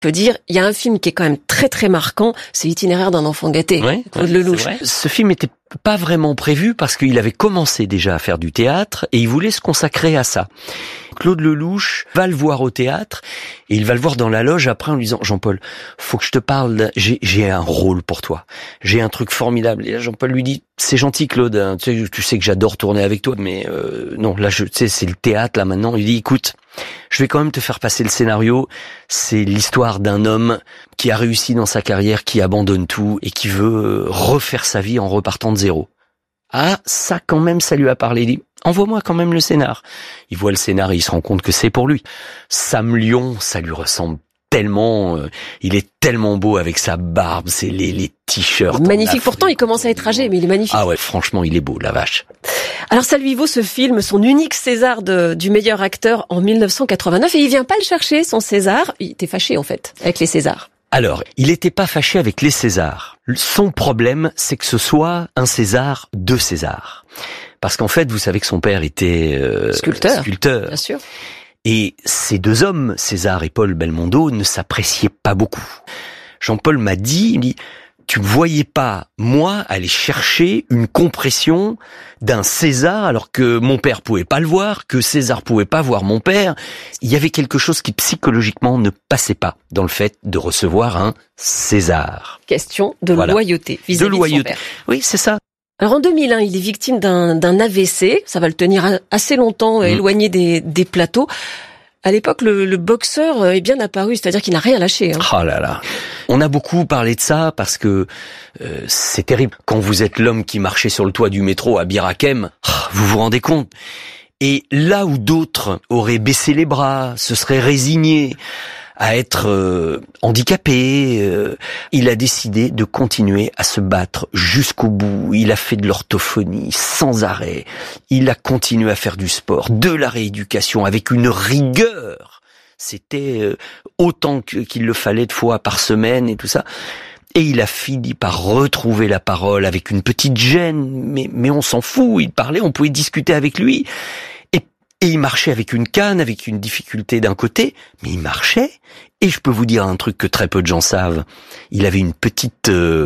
Je veux dire, il y a un film qui est quand même très très marquant, c'est L'itinéraire d'un enfant gâté, Claude Lelouch. Ce film était pas vraiment prévu parce qu'il avait commencé déjà à faire du théâtre et il voulait se consacrer à ça. Claude Lelouch va le voir au théâtre et il va le voir dans la loge après en lui disant « Jean-Paul, faut que je te parle, j'ai un rôle pour toi, j'ai un truc formidable ». Et là Jean-Paul lui dit « C'est gentil Claude, hein, tu sais que j'adore tourner avec toi, mais non, là tu sais c'est le théâtre là maintenant ». Il dit « Écoute, je vais quand même te faire passer le scénario, c'est l'histoire d'un homme qui a réussi dans sa carrière, qui abandonne tout et qui veut refaire sa vie en repartant de zéro ». Ah, ça quand même, ça lui a parlé. Il dit, envoie-moi quand même le scénar. Il voit le scénar et il se rend compte que c'est pour lui. Sam Lyon, ça lui ressemble tellement, il est tellement beau avec sa barbe, c'est les t-shirts. Magnifique, pourtant il commence à être âgé, mais il est magnifique. Ah ouais, franchement, il est beau, la vache. Alors ça lui vaut ce film, son unique César du meilleur acteur en 1989, et il vient pas le chercher, son César. Il était fâché en fait, avec les Césars. Alors, il n'était pas fâché avec les Césars. Son problème, c'est que ce soit un César de César. Parce qu'en fait, vous savez que son père était sculpteur. Bien sûr. Et ces deux hommes, César et Paul Belmondo, ne s'appréciaient pas beaucoup. Jean-Paul m'a dit, il me dit, tu ne voyais pas, moi, aller chercher une compression d'un César alors que mon père pouvait pas le voir, que César pouvait pas voir mon père. Il y avait quelque chose qui psychologiquement ne passait pas dans le fait de recevoir un César. Question de loyauté vis-à-vis de son père. Oui, c'est ça. Alors en 2001, il est victime d'un AVC. Ça va le tenir assez longtemps éloigné des plateaux. À l'époque, le boxeur est bien apparu, c'est-à-dire qu'il n'a rien lâché. Oh là là. On a beaucoup parlé de ça parce que c'est terrible. Quand vous êtes l'homme qui marchait sur le toit du métro à Bir Hakeim, vous vous rendez compte. Et là où d'autres auraient baissé les bras, se seraient résignés à être handicapé, il a décidé de continuer à se battre jusqu'au bout. Il a fait de l'orthophonie sans arrêt. Il a continué à faire du sport, de la rééducation avec une rigueur. C'était autant qu'il le fallait de fois par semaine et tout ça. Et il a fini par retrouver la parole avec une petite gêne, mais on s'en fout. Il parlait, on pouvait discuter avec lui. Et il marchait avec une canne, avec une difficulté d'un côté, mais il marchait. Et je peux vous dire un truc que très peu de gens savent. Il avait une petite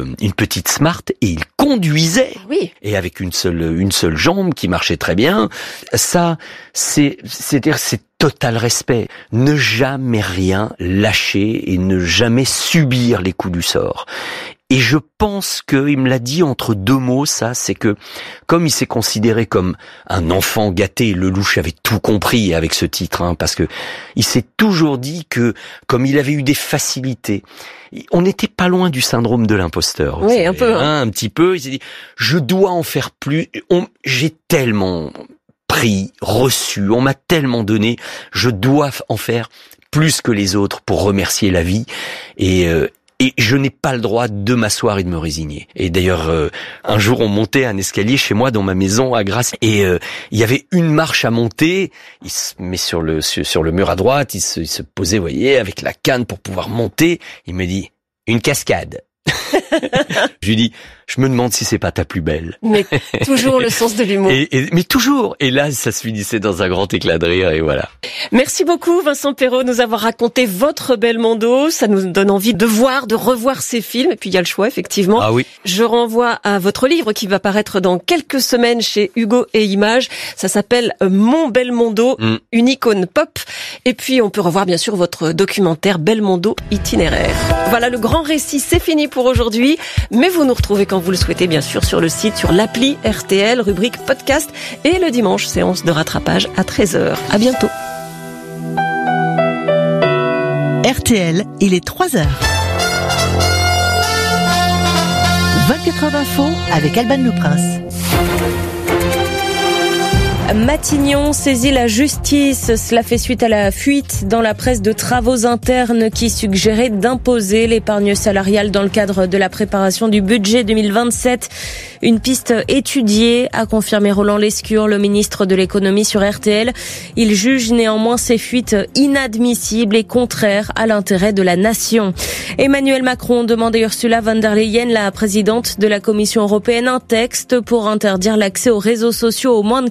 Smart et il conduisait. Oui. Et avec une seule jambe qui marchait très bien. Ça, c'est total respect. Ne jamais rien lâcher et ne jamais subir les coups du sort. Et je pense qu'il me l'a dit entre deux mots, ça, c'est que comme il s'est considéré comme un enfant gâté, Lelouch avait tout compris avec ce titre, parce que il s'est toujours dit que comme il avait eu des facilités, on n'était pas loin du syndrome de l'imposteur. Oui, savez, un peu. Un petit peu. Il s'est dit, je dois en faire plus. J'ai tellement pris, reçu, on m'a tellement donné, je dois en faire plus que les autres pour remercier la vie. Et je n'ai pas le droit de m'asseoir et de me résigner. Et d'ailleurs, un jour, on montait un escalier chez moi dans ma maison à Grasse, et il y avait une marche à monter. Il se met sur le mur à droite, il se posait, vous voyez, avec la canne pour pouvoir monter. Il me dit, une cascade. Je lui dis, je me demande si c'est pas ta plus belle. Mais toujours le sens de l'humour. Mais toujours. Et là, ça se finissait dans un grand éclat de rire et voilà. Merci beaucoup Vincent Perrault de nous avoir raconté votre Belmondo. Ça nous donne envie de revoir ces films. Et puis il y a le choix, effectivement. Ah oui. Je renvoie à votre livre qui va paraître dans quelques semaines chez Hugo et Images. Ça s'appelle Mon Belmondo, une icône pop. Et puis on peut revoir bien sûr votre documentaire Belmondo itinéraire. Voilà, le grand récit, c'est fini pour aujourd'hui. Mais vous nous retrouvez quand vous le souhaitez, bien sûr, sur le site, sur l'appli RTL, rubrique podcast. Et le dimanche, séance de rattrapage à 13h. À bientôt. RTL, il est 3h. 24 heures d'info avec Alban Le Prince. Matignon saisit la justice. Cela fait suite à la fuite dans la presse de travaux internes qui suggérait d'imposer l'épargne salariale dans le cadre de la préparation du budget 2027. Une piste étudiée, a confirmé Roland Lescure, le ministre de l'économie sur RTL. Il juge néanmoins ces fuites inadmissibles et contraires à l'intérêt de la nation. Emmanuel Macron demande à Ursula von der Leyen, la présidente de la Commission européenne, un texte pour interdire l'accès aux réseaux sociaux aux moins de 15 ans.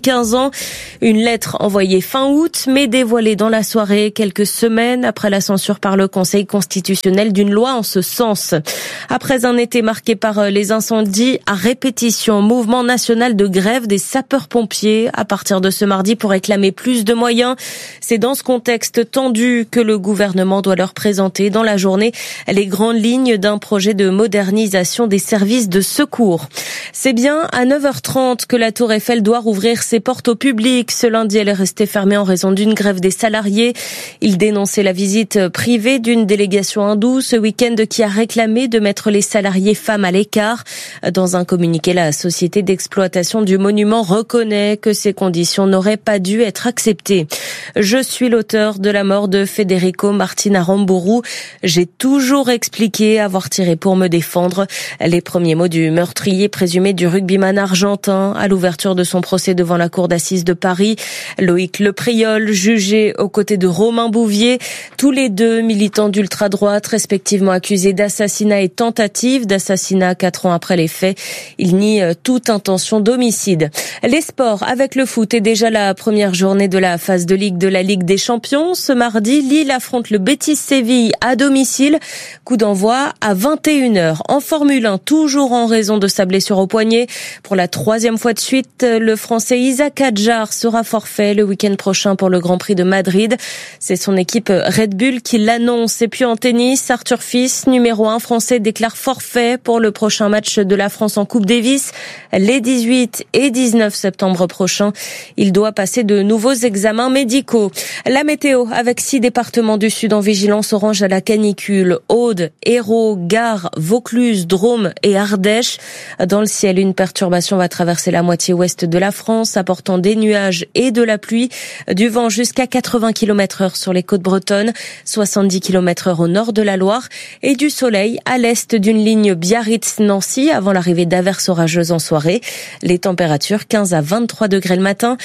ans. Une lettre envoyée fin août, mais dévoilée dans la soirée, quelques semaines après la censure par le Conseil constitutionnel d'une loi en ce sens. Après un été marqué par les incendies à répétition, mouvement national de grève des sapeurs-pompiers à partir de ce mardi pour réclamer plus de moyens. C'est dans ce contexte tendu que le gouvernement doit leur présenter dans la journée les grandes lignes d'un projet de modernisation des services de secours. C'est bien à 9h30 que la Tour Eiffel doit rouvrir ses portes au public. Ce lundi, elle est restée fermée en raison d'une grève des salariés. Ils dénonçaient la visite privée d'une délégation hindoue ce week-end qui a réclamé de mettre les salariés femmes à l'écart. Dans un communiqué, la société d'exploitation du monument reconnaît que ces conditions n'auraient pas dû être acceptées. Je suis l'auteur de la mort de Federico Martin Aramburu. J'ai toujours expliqué avoir tiré pour me défendre. Les premiers mots du meurtrier présumé du rugbyman argentin à l'ouverture de son procès devant la cour d'assises de Paris. Loïc Lepriol, jugé aux côtés de Romain Bouvier, tous les deux militants d'ultra-droite, respectivement accusés d'assassinat et tentative d'assassinat 4 ans après les faits. Ils nient toute intention d'homicide. Les sports avec le foot et déjà la première journée de la phase de Ligue de la Ligue des Champions. Ce mardi, Lille affronte le Betis Séville à domicile. Coup d'envoi à 21h. En Formule 1, toujours en raison de sa blessure au poignet. Pour la 3e fois de suite, le Français Isaac Hadjar sera forfait le week-end prochain pour le Grand Prix de Madrid. C'est son équipe Red Bull qui l'annonce. Et puis en tennis, Arthur Fils, numéro 1 français, déclare forfait pour le prochain match de la France en Coupe Davis. Les 18 et 19 septembre prochains, il doit passer de nouveaux examens médicaux. La météo avec 6 départements du Sud en vigilance orange à la canicule. Aude, Hérault, Gare, Vaucluse, Drôme et Ardèche. Dans le ciel, une perturbation va traverser la moitié ouest de la France, apportant des nuages et de la pluie. Du vent jusqu'à 80 km/h sur les côtes bretonnes, 70 km/h au nord de la Loire et du soleil à l'est d'une ligne Biarritz-Nancy avant l'arrivée d'averses orageuses en soirée. Les températures 15 à 23 degrés le matin,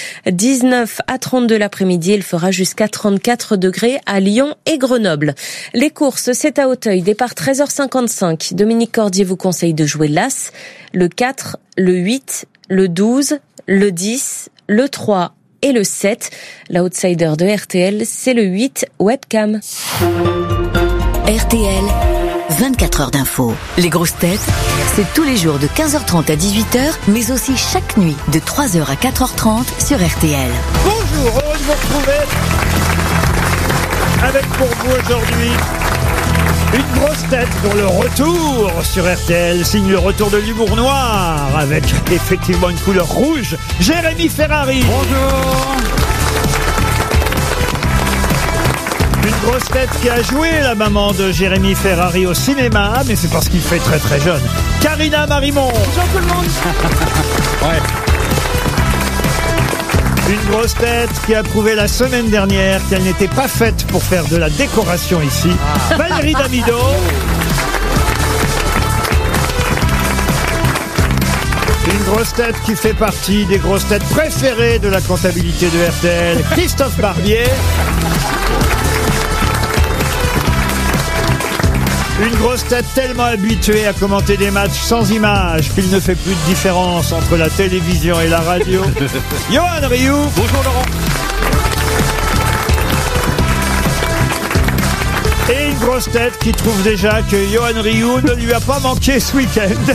19 à 32 l'après-midi. Il fera jusqu'à 34 degrés à Lyon et Grenoble. Les courses, c'est à Auteuil, départ 13h55. Dominique Cordier vous conseille de jouer l'As, le 4, le 8, le 12, le 10, le 3 et le 7. L'outsider de RTL, c'est le 8, Webcam. RTL, 24 heures d'info. Les grosses têtes, c'est tous les jours de 15h30 à 18h, mais aussi chaque nuit de 3h à 4h30 sur RTL. Bonjour, heureux de vous retrouver avec pour vous aujourd'hui une grosse tête dont le retour sur RTL signe le retour de l'humour noir avec effectivement une couleur rouge, Jérémy Ferrari. Bonjour. Une grosse tête qui a joué la maman de Jérémy Ferrari au cinéma, mais c'est parce qu'il fait très très jeune. Karina Marimon. Bonjour tout le monde. Ouais. Une grosse tête qui a prouvé la semaine dernière qu'elle n'était pas faite pour faire de la décoration ici. Valérie Damido. Une grosse tête qui fait partie des grosses têtes préférées de la comptabilité de RTL, Christophe Barbier. Une grosse tête tellement habituée à commenter des matchs sans images qu'il ne fait plus de différence entre la télévision et la radio. Johan Rioux. Bonjour Laurent. Et une grosse tête qui trouve déjà que Johan Rioux ne lui a pas manqué ce week-end.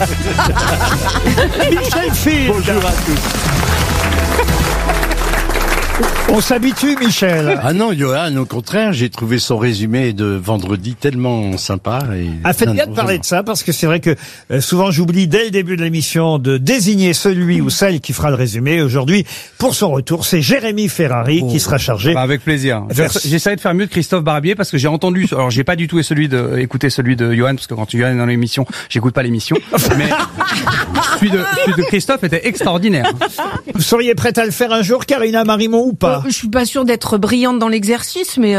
Michel Field. Bonjour à tous. On s'habitue, Michel. Ah non, Johan, au contraire, j'ai trouvé son résumé de vendredi tellement sympa. Faites bien de parler de ça, parce que c'est vrai que souvent j'oublie dès le début de l'émission de désigner celui ou celle qui fera le résumé. Aujourd'hui, pour son retour, c'est Jérémy Ferrari qui sera chargé. Avec plaisir. J'essaie de faire mieux de Christophe Barbier, parce que j'ai entendu, alors j'ai pas du tout écouté celui de Johan, parce que quand Johan est dans l'émission, j'écoute pas l'émission. Mais celui de Christophe était extraordinaire. Vous seriez prête à le faire un jour, Karina Marimon, ou pas? Je suis pas sûre d'être brillante dans l'exercice, mais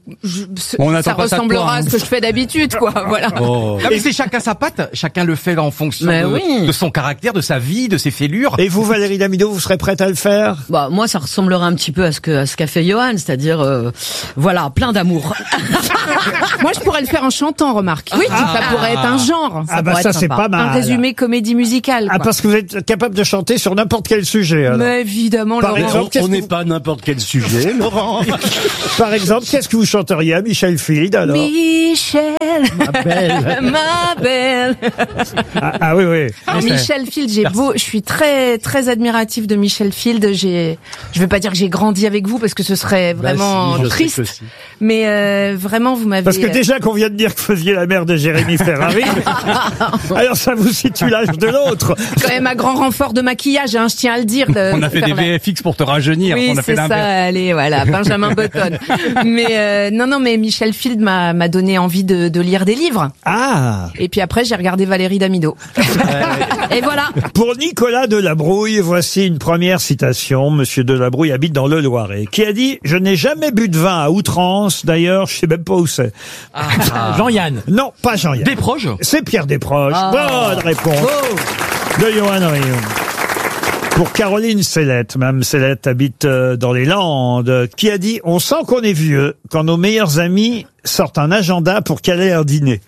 ça ressemblera à ce que je fais d'habitude, quoi. Voilà. Non, mais c'est chacun sa patte. Chacun le fait en fonction de son caractère, de sa vie, de ses fêlures. Et vous, Valérie Damido, vous serez prête à le faire? Bah, moi, ça ressemblerait un petit peu à ce qu'a fait Johan, c'est-à-dire, voilà, plein d'amour. Moi, je pourrais le faire en chantant, remarque. Oui, ça pourrait être un genre. Ça c'est pas mal. Un résumé comédie musicale. Ah, parce que vous êtes capable de chanter sur n'importe quel sujet. Alors. Mais évidemment, Par Laurent. exemple, On n'est pas n'importe quel sujet, Laurent. Par exemple, qu'est-ce que vous chanteriez à Michel Field, alors? Michel, Ma belle. ma belle. Ah oui, oui. Alors, Michel Field, je suis très très admirative de Michel Field. Je vais pas dire que j'ai grandi avec vous parce que ce serait vraiment si, je sais triste. que si. Mais vraiment, vous m'avez. Parce que déjà qu'on vient de dire que vous faisiez la mère de Jérémy Ferrari, alors ça vous situe l'âge de l'autre. Quand même un grand renfort de maquillage, hein, je tiens à le dire. On a fait des VFX pour te rajeunir. Oui, on a fait c'est ça. l'inverse. Allez, voilà, Benjamin Button. Mais non, mais Michel Field m'a donné envie de lire des livres. Ah. Et puis après, j'ai regardé Valérie Damido. Et voilà. Pour Nicolas Delabrouille, voici une première citation. Monsieur Delabrouille habite dans le Loiret, qui a dit: je n'ai jamais bu de vin à outrance. D'ailleurs, je sais même pas où c'est. Jean-Yann. Non, pas Jean-Yann. Desproges. C'est Pierre Desproges. Bonne réponse de Johan Rioux. Pour Caroline Sellette, Mme Sellette habite dans les Landes, qui a dit: on sent qu'on est vieux quand nos meilleurs amis sortent un agenda pour caler un dîner.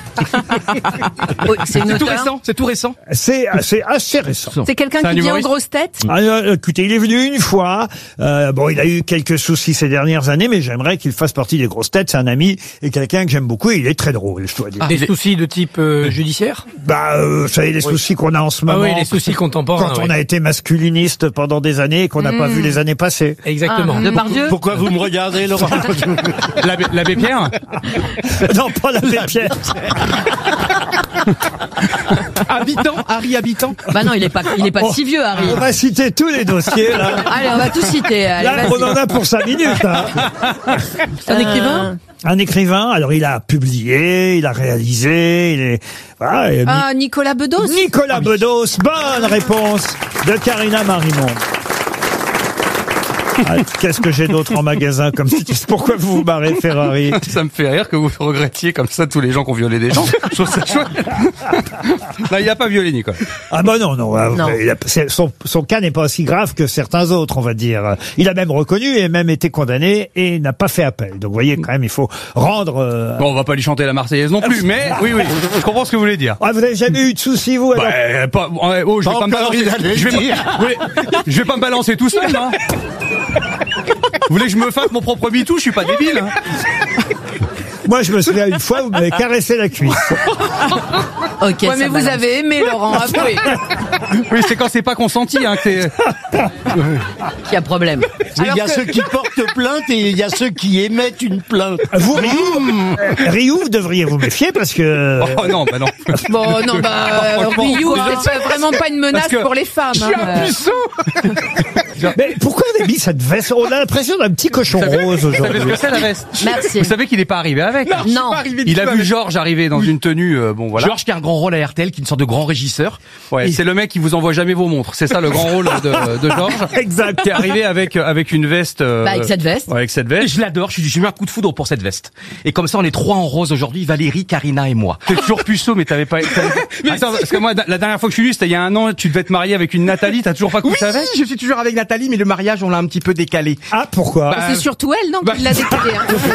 Oui, c'est tout récent. C'est tout récent. C'est assez récent. C'est quelqu'un C'est un qui vient aux humoriste. grosses têtes. Ah, écoutez, il est venu une fois. Bon, il a eu quelques soucis ces dernières années, mais j'aimerais qu'il fasse partie des grosses têtes. C'est un ami et quelqu'un que j'aime beaucoup. Et il est très drôle, je dois dire. Des soucis de type judiciaire? Vous savez, les soucis qu'on a en ce moment. Ah oui, les soucis contemporains. Quand on a été masculiniste pendant des années et qu'on n'a pas vu les années passées. Exactement. Depardieu. Pourquoi vous me regardez, Laurent? L'abbé Pierre. Non, pas l'abbé Pierre. Habitant, Harry Habitant. Bah non, il est pas si vieux, Harry. On va citer tous les dossiers, là. Allez, on va tout citer. Allez, Là, vas-y. on en a pour 5 minutes. Hein. C'est un écrivain? Un écrivain, alors il a publié, il a réalisé, il est... Voilà, et Nicolas Bedos. Nicolas Bedos, bonne réponse de Karina Marimond. Ah, qu'est-ce que j'ai d'autre en magasin comme citation? Pourquoi vous vous marrez, Ferrari? Ça me fait rire que vous regrettiez comme ça tous les gens qui ont violé des gens. Je trouve ça chouette. Non, il a pas violé, Nicolas. Ah bah non. Non. Son cas n'est pas aussi grave que certains autres, on va dire. Il a même reconnu et même été condamné et n'a pas fait appel. Donc vous voyez, quand même, il faut rendre... Bon, on va pas lui chanter la Marseillaise non plus, mais oui, je comprends ce que vous voulez dire. Ah, vous n'avez jamais eu de soucis, vous, alors? Je vais pas me balancer. Je vais pas me balancer tout seul, hein. Vous voulez que je me fasse mon propre MeToo? Je suis pas débile. Hein. Moi, je me souviens une fois, vous m'avez caressé la cuisse. Ok, Ouais, mais vous avez aimé, Laurent, avouez. Oui, c'est quand c'est pas consenti, hein, que t'es... Qu'il y a problème. Oui, il y a ceux qui portent plainte et il y a ceux qui émettent une plainte. Vous, Rioux, vous devriez vous méfier parce que... Oh non, bah non. Bon, non, Rioux, c'est vraiment pas une menace Parce que pour les femmes. Je suis un puceau. Mais pourquoi vous avez mis cette veste? On a l'impression d'un petit cochon rose Vous savez ce aujourd'hui. que c'est, la veste? Merci. Vous savez qu'il est pas arrivé avec? Non. Il a vu Georges arriver dans une tenue, bon voilà. Georges qui a un grand rôle à RTL, qui est une sorte de grand régisseur. Ouais, c'est le mec qui vous envoie jamais vos montres. C'est ça le grand rôle de Georges. Exact. Qui est arrivé avec une veste. Avec cette veste. Ouais, avec cette Et veste. je l'adore, j'ai eu un coup de foudre pour cette veste. Et comme ça, on est trois en rose aujourd'hui, Valérie, Karina et moi. T'es toujours puceau, mais t'avais pas. Attends, parce que moi, la dernière fois que je suis venu, c'était il y a un an. Tu devais te marier avec une Nathalie. T'as toujours pas couché avec? Je suis toujours avec Nathalie, mais le mariage, on l'a un petit peu décalé. Ah, pourquoi? C'est surtout elle, non, qui l'a décalé.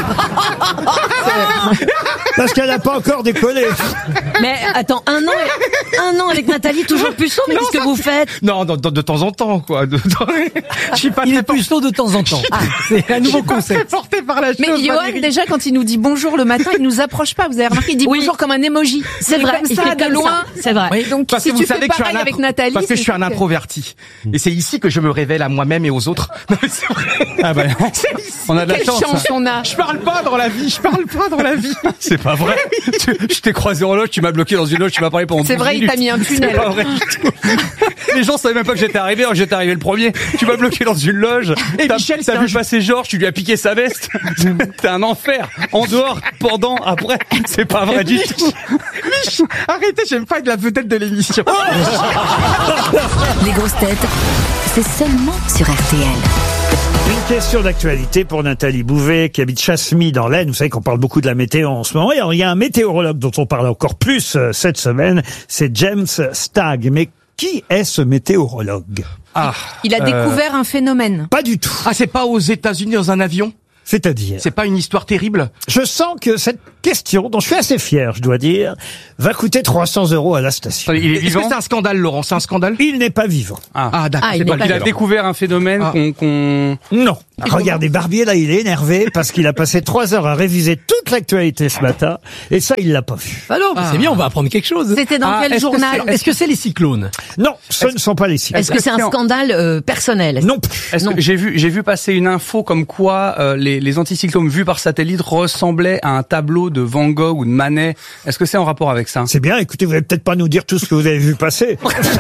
Parce qu'elle n'a pas encore décollé. Mais attends, un an avec Nathalie, toujours puceau, mais qu'est-ce que vous faites? Non, de temps en temps, quoi. Je suis pas Il très est puceau de temps en temps. C'est un nouveau concept. porté par la chose. Mais Johan, Valérie. déjà, quand il nous dit bonjour le matin, il nous approche pas. Vous avez remarqué, il dit Oui. bonjour comme un emoji. C'est vrai, comme il ça, fait de comme loin. ça. C'est vrai. Oui, donc, Parce si que tu vous savez fais que je suis pareil un avec Nathalie, parce que je suis un c'est- introverti. Et c'est ici que je me révèle à moi-même et aux autres. Non, mais c'est vrai. Ah bah, on a de la Quelle chance. chance on a. Je parle pas dans la vie, C'est pas vrai. Je t'ai croisé en loge, tu m'as bloqué dans une loge, tu m'as parlé pendant 12 C'est vrai, il minutes. t'a mis un tunnel. C'est pas vrai du tout. Les gens savaient même pas que j'étais arrivé, alors j'étais arrivé le premier. Tu m'as bloqué dans une loge. Et T'as- Michel, t'as c'est vu un passer Georges, tu lui as piqué sa veste. T'es un enfer. En dehors, pendant, après. C'est pas vrai du tout. Arrêtez, j'aime pas être la vedette de l'émission. Les grosses têtes, c'est seulement sur RTL. Une Question d'actualité pour Nathalie Bouvet qui habite Chassemis dans l'Aisne. Vous savez qu'on parle beaucoup de la météo en ce moment. Et alors, il y a un météorologue dont on parle encore plus cette semaine, c'est James Stagg. Mais qui est ce météorologue? Il a découvert un phénomène. Pas du tout. Ah, c'est pas aux États-Unis dans un avion? C'est-à-dire? C'est pas une histoire terrible? Je sens que cette question, dont je suis assez fier, je dois dire, va coûter 300 € à la station. Il est vivant? Est-ce que c'est un scandale, Laurent? C'est un scandale? Il n'est pas vivant. D'accord. Il a découvert un phénomène qu'on... Non. Regardez, Barbier, là, il est énervé parce qu'il a passé 3 heures à réviser toute l'actualité ce matin, et ça, il l'a pas vu. Ah non, c'est bien, on va apprendre quelque chose. C'était dans quel journal? Est-ce que c'est les cyclones? Non, ce ne sont pas les cyclones. Est-ce que c'est un scandale personnel? Non plus. Est-ce que j'ai vu passer une info comme quoi les anticyclones vus par satellite ressemblaient à un tableau de Van Gogh ou de Manet? Est-ce que c'est en rapport avec ça? C'est bien, écoutez, vous allez peut-être pas nous dire tout ce que vous avez vu passer.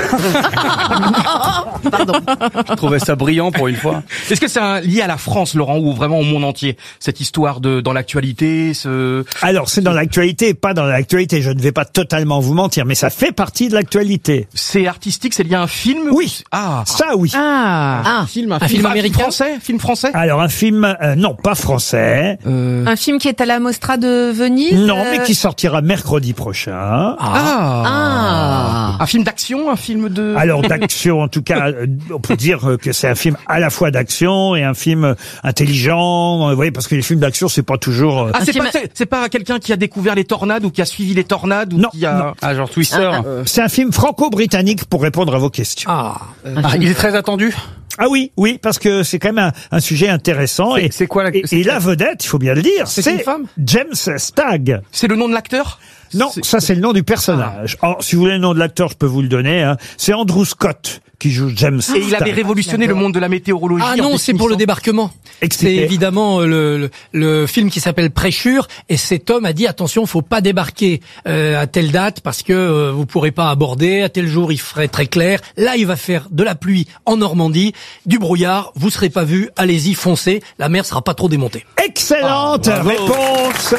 Pardon. Je trouvais ça brillant pour une fois. Est-ce que c'est lié à la France, Laurent, ou vraiment au monde entier? Cette histoire dans l'actualité, Alors, c'est dans l'actualité et pas dans l'actualité. Je ne vais pas totalement vous mentir, mais ça fait partie de l'actualité. C'est artistique, c'est lié à un film? Oui. Ça, oui. Un film américain? Film français? Alors, un film, non, pas français. Un film qui est à la Mostra de Venise? Non, mais qui sortira mercredi prochain. Un film d'action? Un film de... Alors, d'action, en tout cas, on peut dire que c'est un film à la fois d'action et un film intelligent. Vous voyez, parce que les films d'action, c'est pas toujours... c'est pas quelqu'un qui a découvert les tornades ou qui a suivi les tornades ou non, qui a... non. Ah, genre Twister. C'est un film franco-britannique pour répondre à vos questions. Il est très attendu? Ah oui, parce que c'est quand même un sujet intéressant. C'est quoi et la vedette, il faut bien le dire, c'est une femme? James Stagg. C'est le nom de l'acteur? Non, ça c'est le nom du personnage. Alors, si vous voulez le nom de l'acteur, je peux vous le donner. Hein. C'est Andrew Scott qui joue James Stagg. Et il avait révolutionné le monde de la météorologie. Ah non, c'est pour le débarquement. C'est évidemment le film qui s'appelle Pressure, et cet homme a dit attention, faut pas débarquer à telle date parce que vous pourrez pas aborder, à tel jour il ferait très clair. Là, il va faire de la pluie en Normandie, du brouillard, vous serez pas vus, allez-y, foncez, la mer sera pas trop démontée. Excellente réponse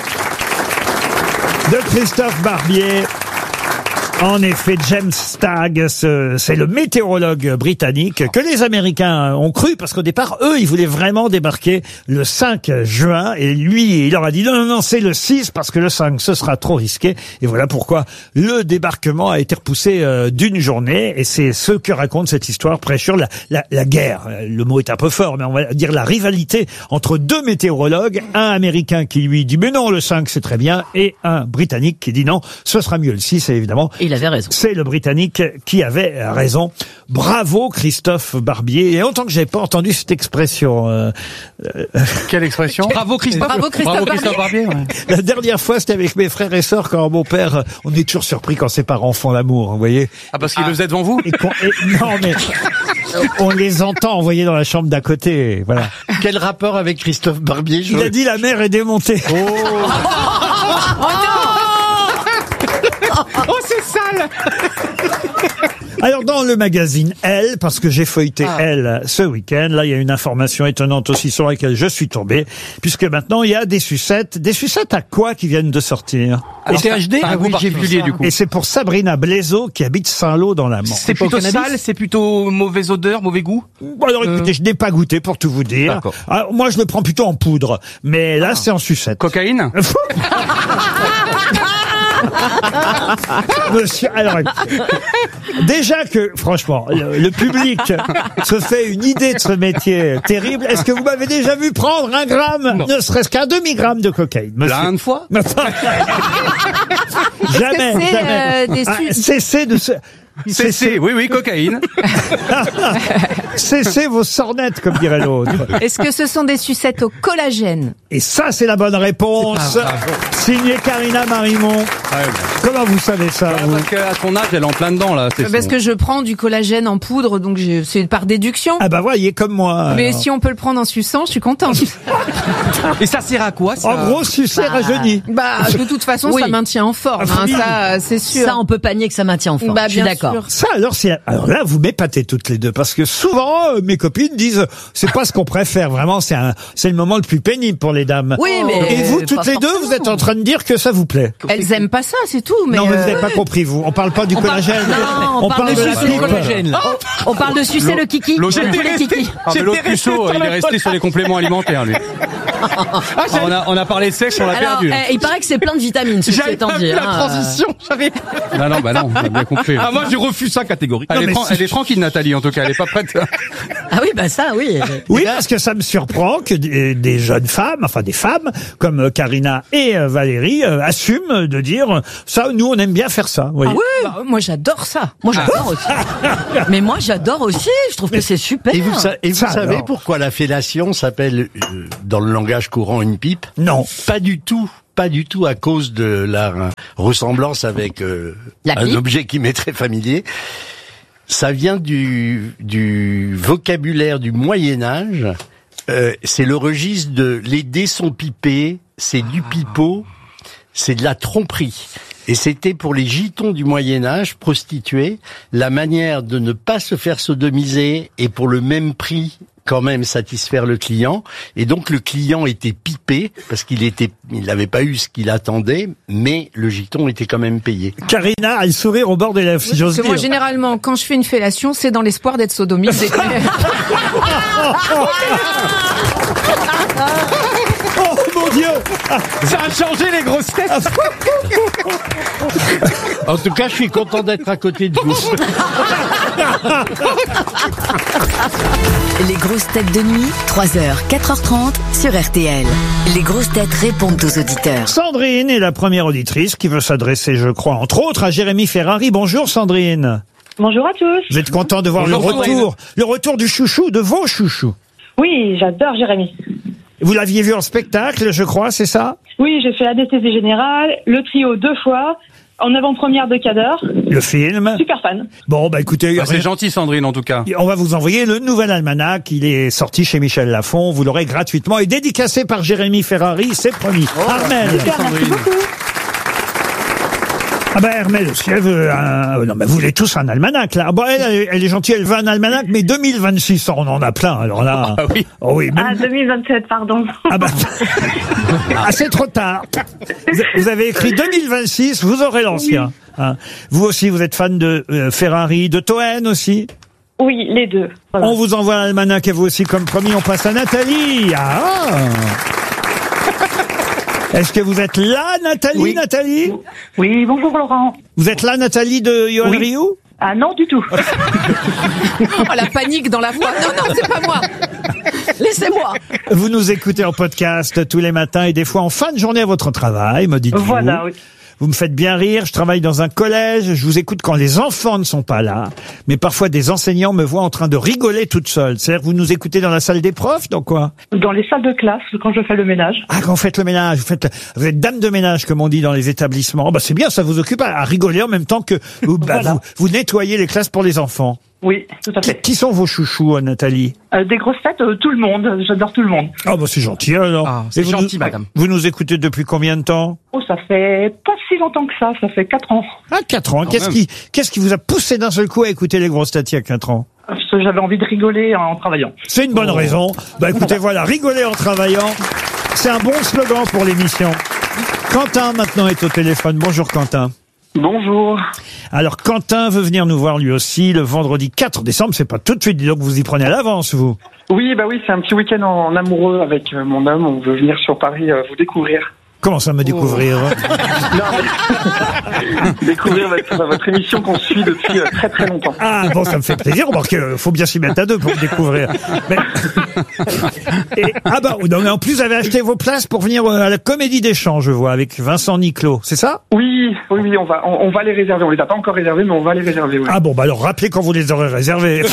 de Christophe Barbier. En effet, James Stagg, c'est le météorologue britannique que les Américains ont cru, parce qu'au départ, eux, ils voulaient vraiment débarquer le 5 juin, et lui, il leur a dit non, c'est le 6, parce que le 5, ce sera trop risqué, et voilà pourquoi le débarquement a été repoussé d'une journée, et c'est ce que raconte cette histoire, Pressure, la guerre. Le mot est un peu fort, mais on va dire la rivalité entre deux météorologues, un Américain qui lui dit mais non, le 5, c'est très bien, et un Britannique qui dit non, ce sera mieux le 6, et évidemment, il avait raison. C'est le Britannique qui avait raison. Bravo Christophe Barbier. Et autant que j'ai pas entendu cette expression. Quelle expression? Bravo Christophe. Bravo Christophe Barbier. Ouais. La dernière fois, c'était avec mes frères et sœurs quand mon père. On est toujours surpris quand ses parents font l'amour, vous voyez. Ah, parce qu'il le faisait devant vous? Non mais on les entend envoyer dans la chambre d'à côté. Voilà. Quel rapport avec Christophe Barbier? Il a dit la mer est démontée. Oh, c'est sale! Alors, dans le magazine Elle, parce que j'ai feuilleté Elle ce week-end, là, il y a une information étonnante aussi sur laquelle je suis tombé, puisque maintenant, il y a des sucettes. Des sucettes à quoi qui viennent de sortir? THD? Un goût particulier, du coup. Et c'est pour Sabrina Blaiseau, qui habite Saint-Lô dans la Manche. C'est plutôt sale, c'est plutôt mauvaise odeur, mauvais goût? Bon, alors, écoutez, je n'ai pas goûté, pour tout vous dire. Alors, moi, je le prends plutôt en poudre. Mais là, c'est en sucette. Cocaïne? Monsieur, alors, déjà que, franchement, le public se fait une idée de ce métier terrible. Est-ce que vous m'avez déjà vu prendre un gramme, ne serait-ce qu'un demi-gramme de cocaïne, monsieur? Plein de fois? Jamais, jamais. Cessez de se... Cessez, oui, cocaïne. Cessez vos sornettes, comme dirait l'autre. Est-ce que ce sont des sucettes au collagène? Et ça, c'est la bonne réponse. Signée Karina Marimont. Comment vous savez ça, vous? Parce qu'à ton âge, elle est en plein dedans, là. Parce que je prends du collagène en poudre, donc c'est par déduction. Ah bah voyez, comme moi. Mais si on peut le prendre en suçant, je suis contente. Et ça sert à quoi, ça? En gros, sucer rajeunit. Bah, de toute façon, ça maintient en forme, hein, ça, c'est sûr. Ça, on peut pas nier que ça maintient en forme. Bah, je suis bien d'accord. Ça, alors là, vous m'épatez toutes les deux, parce que souvent, mes copines disent, c'est pas ce qu'on préfère, vraiment, c'est le moment le plus pénible pour les dames. Oui, mais et vous, toutes les deux, vous êtes en train de dire que ça vous plaît. Elles aiment pas ça, c'est tout. Mais non, mais vous n'avez pas compris, vous. On parle pas du collagène. Non, on parle de la sucer pipe. le collagène. On parle de sucer le kiki. L'autre puceau, il est resté sur les compléments alimentaires, lui. On a parlé de sexe, on l'a perdu. Il paraît que c'est plein de vitamines, ceci étant dit. La transition, j'avais... Non, on a bien compris. Ah, moi, je refuse ça catégoriquement. Elle est tranquille, Nathalie, en tout cas, elle est pas prête. Ah oui, bah ça, oui. Oui, parce que ça me surprend que des jeunes femmes, enfin des femmes, comme Karina et Valérie, assument de dire, ça, nous, on aime bien faire ça. Vous voyez. Ah oui, bah, moi j'adore ça. Moi j'adore aussi. Mais moi j'adore aussi, je trouve que c'est super. Et vous savez alors. pourquoi la fellation s'appelle, dans le langage courant, une pipe? Non. Pas du tout à cause de la ressemblance avec un objet qui m'est très familier. Ça vient du vocabulaire du Moyen-Âge. C'est le registre de les dés sont pipés, c'est du pipeau, c'est de la tromperie. Et c'était pour les gitons du Moyen-Âge, prostituées, la manière de ne pas se faire sodomiser et pour le même prix quand même satisfaire le client. Et donc le client était pipé parce qu'il n'avait pas eu ce qu'il attendait, mais le giton était quand même payé. Karina a le sourire au bord des lèvres, si j'ose dire. Moi, généralement, quand je fais une fellation, c'est dans l'espoir d'être sodomisé. Oh mon Dieu! Ça a changé les grosses têtes. En tout cas, je suis content d'être à côté de vous. Les grosses têtes de nuit, 3h, 4h30 sur RTL. Les grosses têtes répondent aux auditeurs. Sandrine est la première auditrice qui veut s'adresser, je crois, entre autres, à Jérémy Ferrari. Bonjour Sandrine. Bonjour à tous. Vous êtes content de voir le retour du chouchou, de vos chouchous? Oui, j'adore Jérémy. Vous l'aviez vu en spectacle, je crois, c'est ça? Oui, j'ai fait l'anesthésie générale, le trio 2 fois, en avant-première de Cador. Le film. Super fan. Bon, bah écoutez... c'est gentil, Sandrine, en tout cas. On va vous envoyer le nouvel almanach. Il est sorti chez Michel Lafon. Vous l'aurez gratuitement et dédicacé par Jérémy Ferrari, c'est promis. Armel. Super, merci beaucoup. Ah ben Hermel aussi, elle veut non mais vous voulez tous un almanach là. Bon, elle est gentille, elle veut un almanach, mais 2026, on en a plein. Alors là, ah oui, oh oui. Même... Ah 2027, pardon. Ah bah, c'est trop tard. Vous avez écrit 2026, vous aurez l'ancien. Oui. Hein. Vous aussi, vous êtes fan de Ferrari, de Toen aussi. Oui, les deux. Voilà. On vous envoie un almanach et vous aussi, comme promis, on passe à Nathalie. Ah. Est-ce que vous êtes là, Nathalie? Oui. Nathalie? Oui, bonjour Laurent. Vous êtes là, Nathalie de Yoann Rioux? Ah non, du tout. Oh, la panique dans la voix. Non, c'est pas moi. Laissez-moi. Vous nous écoutez en podcast tous les matins et des fois en fin de journée à votre travail, me dites-vous. Voilà, oui. Vous me faites bien rire, je travaille dans un collège, je vous écoute quand les enfants ne sont pas là, mais parfois des enseignants me voient en train de rigoler toute seule. C'est-à-dire que vous nous écoutez dans la salle des profs, dans quoi? Dans les salles de classe, quand je fais le ménage. Ah, quand vous faites le ménage, vous êtes dame de ménage, comme on dit dans les établissements. Oh, bah c'est bien, ça vous occupe à rigoler en même temps que voilà. vous nettoyez les classes pour les enfants. Oui, tout à fait. Qui sont vos chouchous, Nathalie? Des grosses têtes, tout le monde. J'adore tout le monde. Ah bah c'est gentil alors. Ah, c'est gentil, madame. Vous nous écoutez depuis combien de temps? Oh, ça fait pas si longtemps que ça fait 4 ans. Ah, 4 ans. Qu'est-ce qui vous a poussé d'un seul coup à écouter les grosses têtes il y a 4 ans? Parce que j'avais envie de rigoler en travaillant. C'est une bonne raison. Bah écoutez, voilà, rigoler en travaillant, c'est un bon slogan pour l'émission. Quentin maintenant est au téléphone. Bonjour Quentin. Bonjour. Alors Quentin veut venir nous voir lui aussi le vendredi 4 décembre, c'est pas tout de suite, dis donc vous y prenez à l'avance vous. Oui, bah oui, c'est un petit week-end en amoureux avec mon homme, on veut venir sur Paris vous découvrir. Comment ça me découvrir? Non, mais... découvrir votre émission qu'on suit depuis très très longtemps. Ah bon, ça me fait plaisir, remarquez, faut bien s'y mettre à deux pour le découvrir. Mais... non, mais en plus vous avez acheté vos places pour venir à la Comédie des Champs, je vois, avec Vincent Niclot, c'est ça? Oui, on va les réserver, on les a pas encore réservés, mais on va les réserver, oui. Ah bon, bah alors rappelez quand vous les aurez réservés.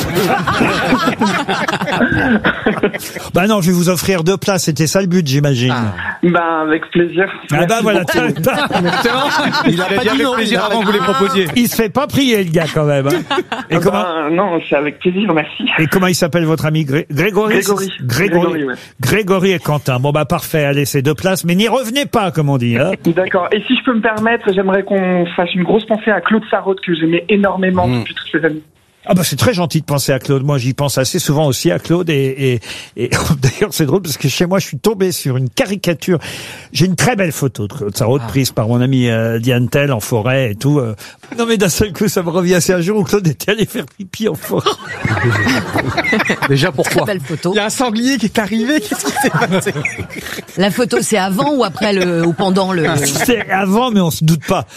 Bah non, je vais vous offrir 2 places, c'était ça le but, j'imagine. Ben avec plaisir. plaisir. Ah bah voilà. Il a pas dit avec plaisir avant que vous les proposiez. Il se fait pas prier, le gars, quand même. Hein. Et non, c'est avec plaisir, merci. Et comment il s'appelle votre ami Grégory. Ouais. Grégory et Quentin. Bon bah parfait, allez, c'est 2 places, mais n'y revenez pas, comme on dit. Hein. D'accord. Et si je peux me permettre, j'aimerais qu'on fasse une grosse pensée à Claude Sarraute, que j'aimais énormément depuis toutes ces années. Ah bah c'est très gentil de penser à Claude. Moi j'y pense assez souvent aussi à Claude et d'ailleurs c'est drôle parce que chez moi je suis tombé sur une caricature. J'ai une très belle photo de Claude Sarraute prise par mon ami Diane Tell en forêt et tout. Non mais d'un seul coup ça me revient. C'est un jour où Claude était allé faire pipi en forêt. Déjà pourquoi? Belle photo. Il y a un sanglier qui est arrivé, qu'est-ce qui s'est passé? La photo, c'est avant ou après ou pendant le... C'est avant mais on se doute pas.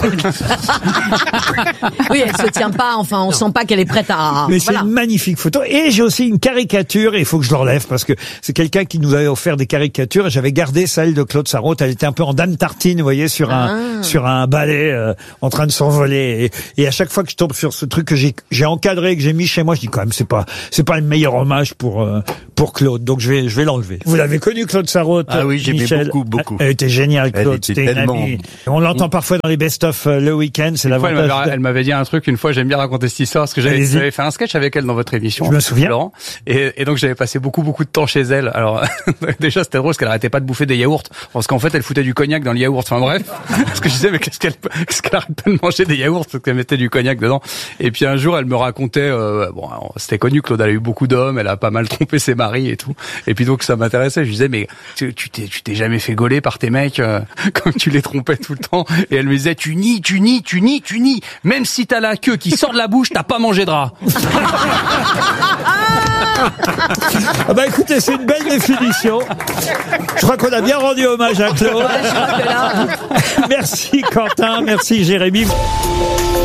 Oui, elle se tient pas, enfin on sent pas qu'elle est prête à... Mais c'est une magnifique photo. Et j'ai aussi une caricature, et il faut que je l'enlève, parce que c'est quelqu'un qui nous avait offert des caricatures, et j'avais gardé celle de Claude Sarraute. Elle était un peu en Dame Tartine, vous voyez, sur un balai, en train de s'envoler. Et à chaque fois que je tombe sur ce truc que j'ai encadré, que j'ai mis chez moi, je dis quand même, c'est pas le meilleur hommage pour Claude. Donc je vais l'enlever. Vous l'avez connu, Claude Sarraute? Ah oui, j'aimais Michel. beaucoup. Elle était géniale, Claude. C'était tellement... On l'entend parfois dans les best-of le week-end, c'est l'avantage. Elle m'avait dit un truc une fois, j'aime bien raconter cette histoire, parce que j'avais fait un sketch avec elle dans votre émission. Je me souviens. Laurent, et donc j'avais passé beaucoup de temps chez elle. Alors déjà c'était drôle parce qu'elle arrêtait pas de bouffer des yaourts, parce qu'en fait elle foutait du cognac dans le yaourt. Enfin bref, parce que je disais mais qu'est-ce qu'elle arrête pas de manger des yaourts parce qu'elle mettait du cognac dedans. Et puis un jour elle me racontait, bon c'était connu, Claude elle a eu beaucoup d'hommes, elle a pas mal trompé ses maris et tout. Et puis donc ça m'intéressait. Je disais mais tu t'es jamais fait gauler par tes mecs comme tu les trompais tout le temps. Et elle me disait tu nies. Même si t'as la queue qui sort de la bouche, t'as pas mangé de rat. Ah bah écoutez, c'est une belle définition. Je crois qu'on a bien rendu hommage à Claude. Merci Quentin, merci Jérémy.